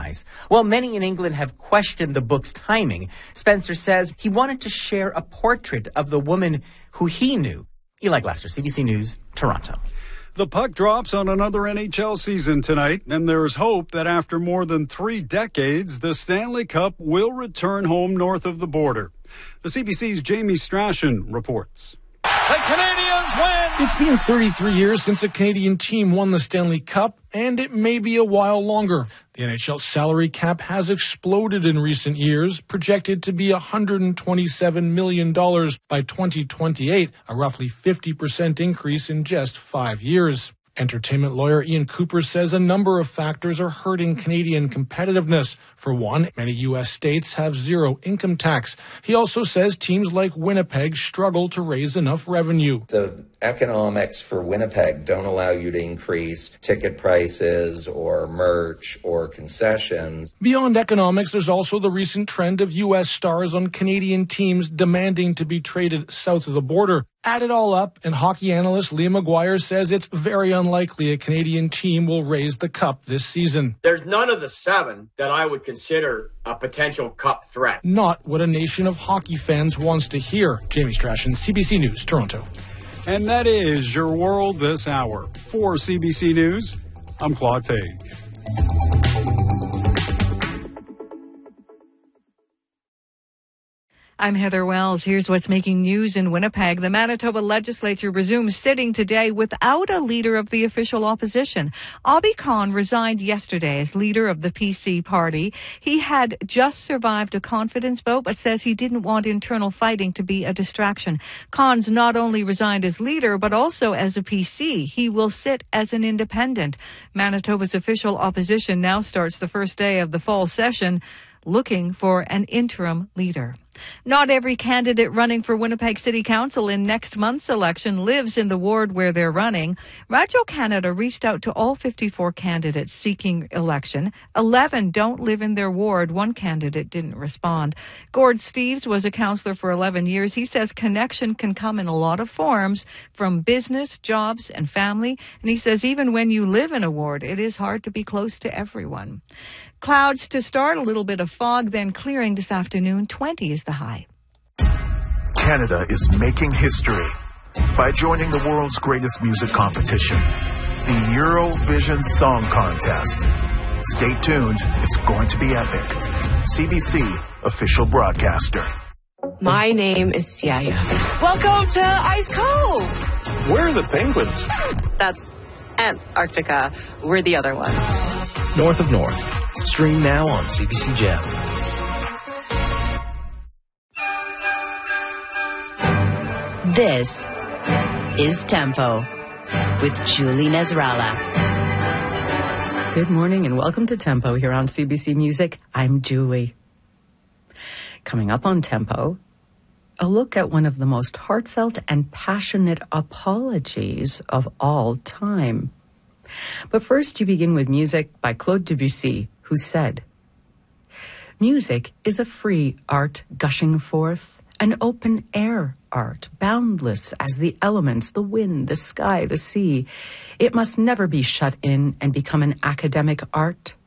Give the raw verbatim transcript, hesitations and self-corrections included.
nice. Well, many in England have questioned the book's timing. Spencer says he wanted to share a portrait of the woman who he knew. Eli Glasser, C B C News, Toronto. The puck drops on another N H L season tonight, and there's hope that after more than three decades, the Stanley Cup will return home north of the border. The C B C's Jamie Strachan reports. The Canadians win! It's been thirty-three years since a Canadian team won the Stanley Cup, and it may be a while longer. The N H L salary cap has exploded in recent years, projected to be one hundred twenty-seven million dollars by twenty twenty-eight, a roughly fifty percent increase in just five years. Entertainment lawyer Ian Cooper says a number of factors are hurting Canadian competitiveness. For one, many U S states have zero income tax. He also says teams like Winnipeg struggle to raise enough revenue. The economics for Winnipeg don't allow you to increase ticket prices or merch or concessions. Beyond economics, there's also the recent trend of U S stars on Canadian teams demanding to be traded south of the border. Add it all up, and hockey analyst Liam McGuire says it's very unlikely a Canadian team will raise the cup this season. There's none of the seven that I would consider a potential cup threat. Not what a nation of hockey fans wants to hear. Jamie Strachan, C B C News, Toronto. And that is your world this hour. For C B C News, I'm Claude Faig. I'm Heather Wells. Here's what's making news in Winnipeg. The Manitoba legislature resumes sitting today without a leader of the official opposition. Abhi Khan resigned yesterday as leader of the P C party. He had just survived a confidence vote, but says he didn't want internal fighting to be a distraction. Khan's not only resigned as leader, but also as a P C. He will sit as an independent. Manitoba's official opposition now starts the first day of the fall session, looking for an interim leader. Not every candidate running for Winnipeg City Council in next month's election lives in the ward where they're running. Radio Canada reached out to all fifty-four candidates seeking election. eleven don't live in their ward. One candidate didn't respond. Gord Steeves was a councillor for eleven years. He says connection can come in a lot of forms, from business, jobs, and family. And he says even when you live in a ward, it is hard to be close to everyone. Clouds to start, a little bit of fog, then clearing this afternoon. twenty is the high. Canada is making history by joining the world's greatest music competition, the Eurovision Song Contest. Stay tuned, it's going to be epic. C B C official broadcaster. My name is Siaya. Welcome to Ice Cove. Where are the penguins? That's Antarctica. We're the other one. North of North. Stream now on C B C Gem. This is Tempo with Julie Nasrallah. Good morning and welcome to Tempo here on C B C Music. I'm Julie. Coming up on Tempo, a look at one of the most heartfelt and passionate apologies of all time. But first, you begin with music by Claude Debussy, who said, "Music is a free art gushing forth, an open-air art, boundless as the elements, the wind, the sky, the sea. It must never be shut in and become an academic art.